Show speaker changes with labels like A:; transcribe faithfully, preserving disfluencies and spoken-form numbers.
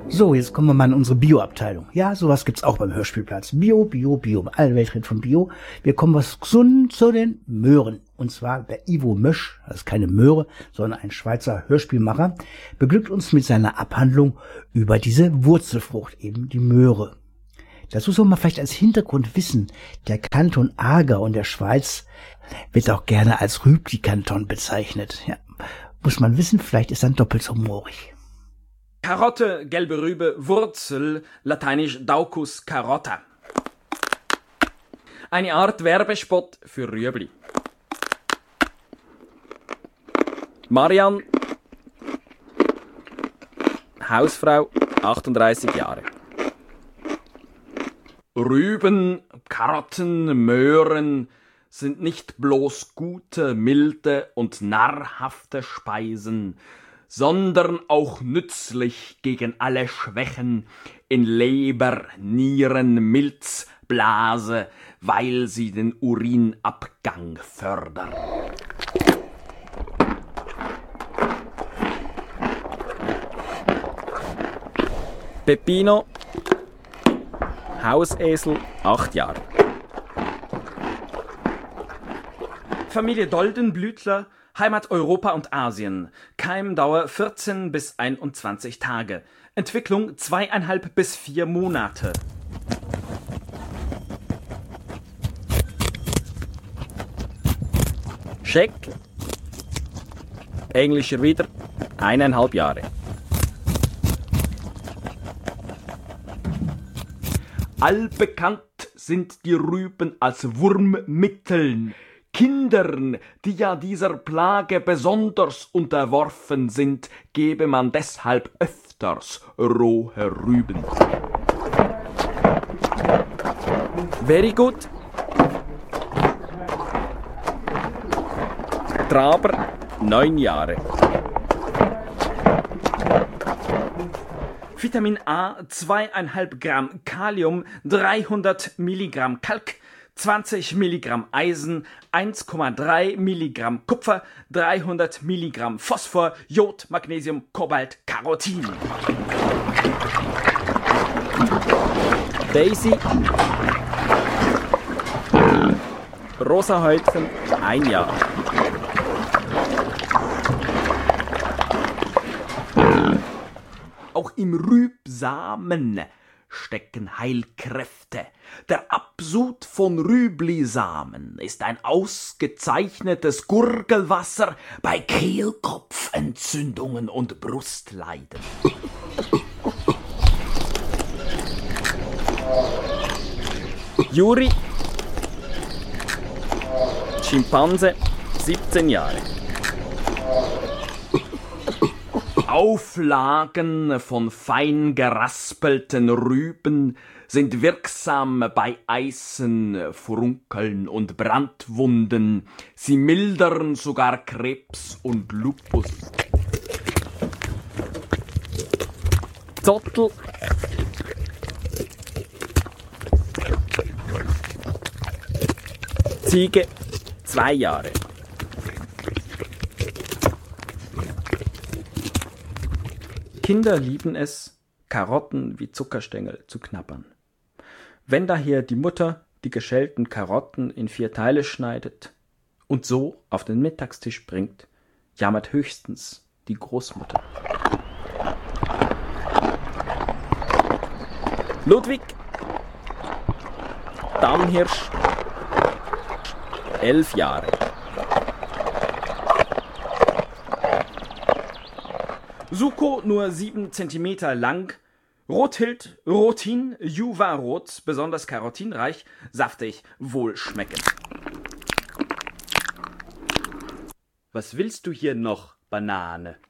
A: So, jetzt kommen wir mal in unsere Bio-Abteilung. Ja, sowas gibt's auch beim Hörspielplatz. Bio, Bio, Bio. Alle Welt redet von Bio. Wir kommen was gesund zu den Möhren. Und zwar der Ivo Mösch, das ist keine Möhre, sondern ein Schweizer Hörspielmacher, beglückt uns mit seiner Abhandlung über diese Wurzelfrucht, eben die Möhre. Dazu soll man vielleicht als Hintergrund wissen, der Kanton Aargau in der Schweiz wird auch gerne als Rübli-Kanton bezeichnet. Ja, muss man wissen, vielleicht ist dann doppelt so humorig.
B: Karotte, gelbe Rübe, Wurzel, lateinisch Daucus carota. Eine Art Werbespot für Rüebli. Marianne, Hausfrau, achtunddreißig Jahre. Rüben, Karotten, Möhren sind nicht bloß gute, milde und nahrhafte Speisen, sondern auch nützlich gegen alle Schwächen in Leber, Nieren, Milz, Blase, weil sie den Urinabgang fördern. Peppino, Hausesel, acht Jahre. Familie Doldenblütler, Heimat Europa und Asien. Keimdauer vierzehn bis einundzwanzig Tage. Entwicklung zweieinhalb bis vier Monate. Scheck. Englischer wieder. Eineinhalb Jahre. Allbekannt sind die Rüben als Wurmmitteln. Kindern, die ja dieser Plage besonders unterworfen sind, gebe man deshalb öfters rohe Rüben. Very good. Traber, neun Jahre. Vitamin A, zweieinhalb Gramm Kalium, dreihundert Milligramm Kalk, zwanzig Milligramm Eisen, eins Komma drei Milligramm Kupfer, dreihundert Milligramm Phosphor, Jod, Magnesium, Kobalt, Carotin. Daisy, rosa Häutchen, ein Jahr. Auch im Rübsamen stecken Heilkräfte. Der Absud von Rüblisamen ist ein ausgezeichnetes Gurgelwasser bei Kehlkopfentzündungen und Brustleiden. Juri, Schimpanse, siebzehn Jahre. Auflagen von fein geraspelten Rüben sind wirksam bei Eisen, Furunkeln und Brandwunden. Sie mildern sogar Krebs und Lupus. Zottel, Ziege, zwei Jahre. Kinder lieben es, Karotten wie Zuckerstängel zu knabbern. Wenn daher die Mutter die geschälten Karotten in vier Teile schneidet und so auf den Mittagstisch bringt, jammert höchstens die Großmutter. Ludwig, Damhirsch, elf Jahre. Suko nur sieben Zentimeter lang, Rothild, Rotin, Juva-Rot, besonders karotinreich, saftig, wohlschmeckend. Was willst du hier noch, Banane?